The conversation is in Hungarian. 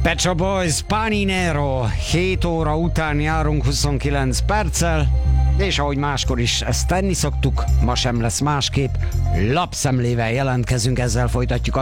Pet Shop Boys, Paninero, 7 óra után járunk 29 perccel, és ahogy máskor is ezt tenni szoktuk, ma sem lesz másképp, lapszemlével jelentkezünk, ezzel folytatjuk a